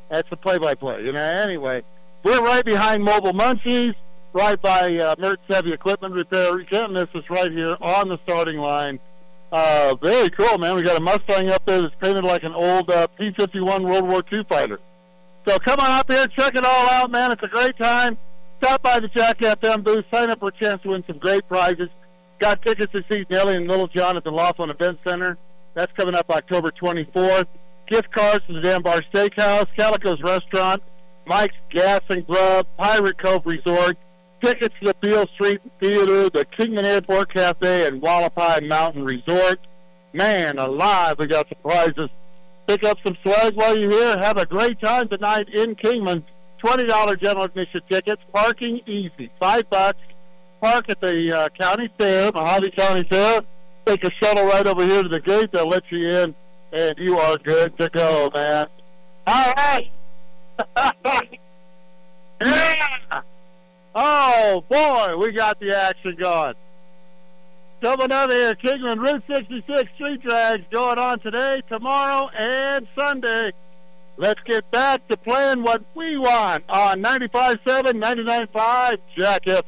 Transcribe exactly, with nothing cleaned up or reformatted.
That's the play-by-play. You know, anyway, we're right behind Mobile Munchies, right by uh, Mertz Heavy Equipment Repair. You can't miss us right here on the starting line. Uh, very cool, man. We got a Mustang up there that's painted like an old uh, P fifty-one World War Two fighter. So come on out there, check it all out, man. It's a great time. Stop by the Jack F M booth, sign up for a chance to win some great prizes. Got tickets to see Nelly and Little John at the Laughlin Event Center. That's coming up October twenty-fourth. Gift cards to the Dan Bar Steakhouse, Calico's Restaurant, Mike's Gas and Grub, Pirate Cove Resort, tickets to the Beale Street Theater, the Kingman Airport Cafe, and Wallapai Mountain Resort. Man alive, we got surprises. Pick up some swag while you're here. Have a great time tonight in Kingman. twenty dollars general admission tickets. Parking easy. Five bucks. Park at the uh, county fair, Mojave County Fair. Take a shuttle right over here to the gate. They'll let you in, and you are good to go, man. All right. Yeah. Oh, boy, we got the action going. Coming up here, Kingman Route sixty-six Street Drags going on today, tomorrow, and Sunday. Let's get back to playing what we want on ninety-five point seven, ninety-nine point five Jack F M.